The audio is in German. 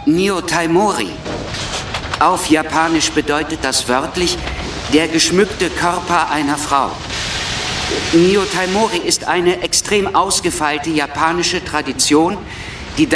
Nyotaimori. Auf Japanisch bedeutet das wörtlich der geschmückte Körper einer Frau. Nyotaimori ist eine extrem ausgefeilte japanische Tradition,